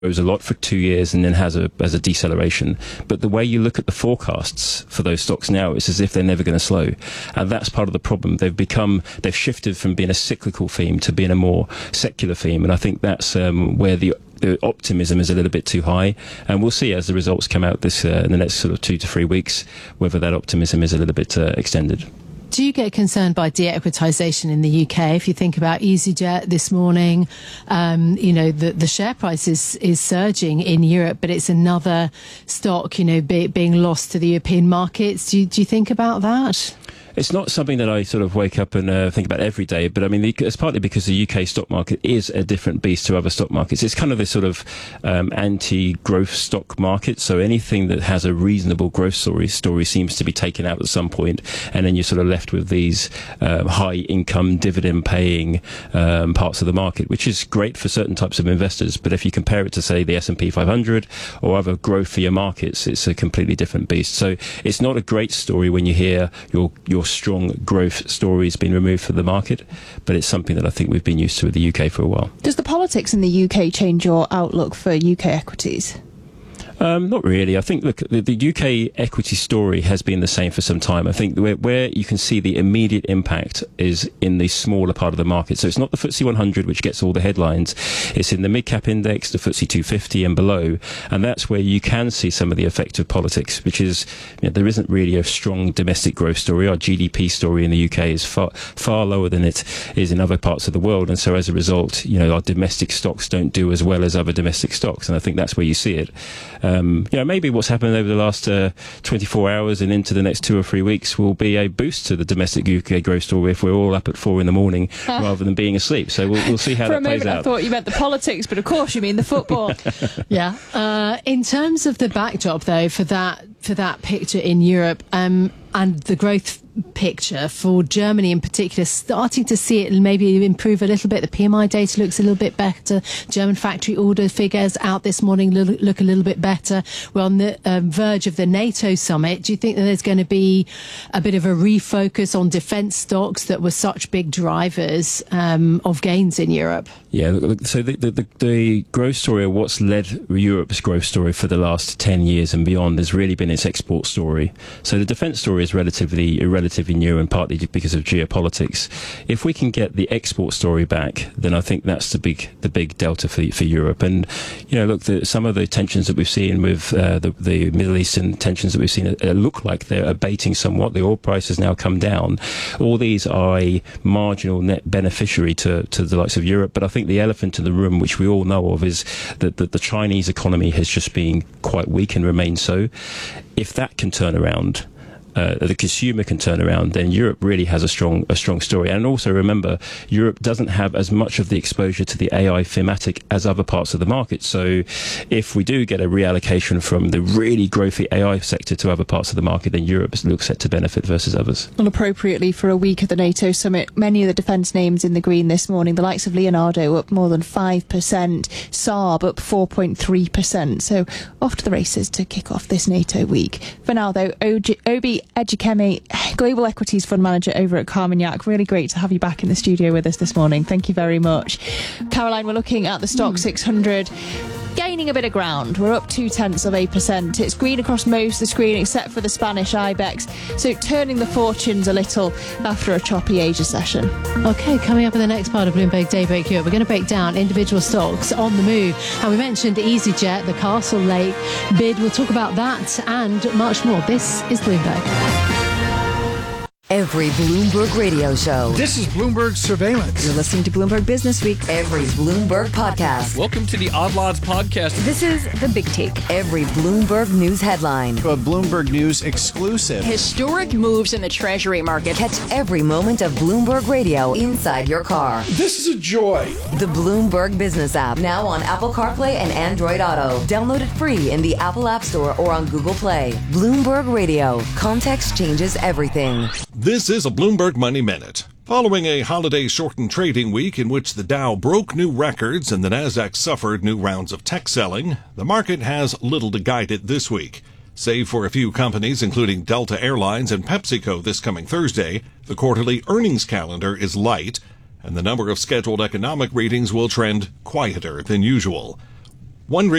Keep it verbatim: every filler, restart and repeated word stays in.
grows a lot for two years and then has a has a deceleration. But the way you look at the forecasts for those stocks now, it's as if they're never going to slow. And that's part of the problem. They've become, they've shifted from being a cyclical theme to being a more secular theme. And I think that's um, where the the optimism is a little bit too high. And we'll see as the results come out this uh, in the next sort of two to three weeks, whether that optimism is a little bit uh, extended. Do you get concerned by de-equitisation in the U K? If you think about EasyJet this morning, um, you know, the, the share price is, is surging in Europe, but it's another stock, you know, be, being lost to the European markets. Do you, do you think about that? It's not something that I sort of wake up and uh, think about every day, but I mean, it's partly because the U K stock market is a different beast to other stock markets. It's kind of this sort of um, anti-growth stock market. So anything that has a reasonable growth story, story seems to be taken out at some point, and then you're sort of left with these um, high-income, dividend-paying um, parts of the market, which is great for certain types of investors. But if you compare it to, say, the S and P five hundred or other growthier markets, it's a completely different beast. So it's not a great story when you hear your your strong growth story has been removed from the market, but it's something that I think we've been used to with the U K for a while. Does the politics in the U K change your outlook for U K equities? Um, not really. I think, look, the, the U K equity story has been the same for some time. I think where, where you can see the immediate impact is in the smaller part of the market. So it's not the F T S E one hundred, which gets all the headlines. It's in the mid-cap index, the F T S E two fifty and below. And that's where you can see some of the effect of politics, which is, you know, there isn't really a strong domestic growth story. Our G D P story in the U K is far, far lower than it is in other parts of the world. And so as a result, you know, our domestic stocks don't do as well as other domestic stocks. And I think that's where you see it. Um, you know, maybe what's happened over the last uh, twenty-four hours and into the next two or three weeks will be a boost to the domestic U K growth story if we're all up at four in the morning uh, rather than being asleep. So we'll, we'll see how that plays out. For a moment I thought you meant the politics, but of course you mean the football. Yeah. Uh, in terms of the backdrop, though, for that for that picture in Europe um, and the growth picture for Germany in particular, starting to see it maybe improve a little bit. The P M I data looks a little bit better. German factory order figures out this morning look, look a little bit better. We're on the um, verge of the NATO summit. Do you think that there's going to be a bit of a refocus on defence stocks that were such big drivers um, of gains in Europe? Yeah, look, so the, the, the growth story, or what's led Europe's growth story for the last ten years and beyond, has really been its export story. So the defence story is relatively relatively new, and partly because of geopolitics. If we can get the export story back, then I think that's the big the big delta for for Europe. And you know, look, the, some of the tensions that we've seen with uh, the, the Middle Eastern tensions that we've seen uh, look like they're abating somewhat. The oil price has now come down. All these are a marginal net beneficiary to to the likes of Europe. But I think the elephant in the room, which we all know of, is that the, the Chinese economy has just been quite weak and remains so. If that can turn around, Uh, the consumer can turn around, then Europe really has a strong a strong story. And also remember, Europe doesn't have as much of the exposure to the A I thematic as other parts of the market. So if we do get a reallocation from the really growthy A I sector to other parts of the market, then Europe looks set to benefit versus others. Well, appropriately for a week of the NATO summit, many of the defence names in the green this morning, the likes of Leonardo up more than five percent, Saab up four point three percent. So off to the races to kick off this NATO week. For now, though, Obi Ejikeme, Global Equities Fund Manager over at Carmignac. Really great to have you back in the studio with us this morning. Thank you very much. Caroline, we're looking at the stock six hundred. Gaining a bit of ground. We're up two tenths of a percent. It's green across most of the screen except for the Spanish IBEX. So turning the fortunes a little after a choppy Asia session. Okay, coming up in the next part of Bloomberg Daybreak Europe, we're going to break down individual stocks on the move. And we mentioned EasyJet, the Castle Lake bid. We'll talk about that and much more. This is Bloomberg. Every Bloomberg radio show. This is Bloomberg Surveillance. You're listening to Bloomberg Business Week. Every Bloomberg podcast. Welcome to the Odd Lots podcast. This is The Big Take. Every Bloomberg News headline. A Bloomberg News exclusive. Historic moves in the Treasury market. Catch every moment of Bloomberg Radio inside your car. This is a joy. The Bloomberg Business app. Now on Apple CarPlay and Android Auto. Download it free in the Apple App Store or on Google Play. Bloomberg Radio. Context changes everything. This is a Bloomberg Money Minute. Following a holiday-shortened trading week in which the Dow broke new records and the Nasdaq suffered new rounds of tech selling, the market has little to guide it this week. Save for a few companies, including Delta Airlines and PepsiCo this coming Thursday, the quarterly earnings calendar is light, and the number of scheduled economic readings will trend quieter than usual. One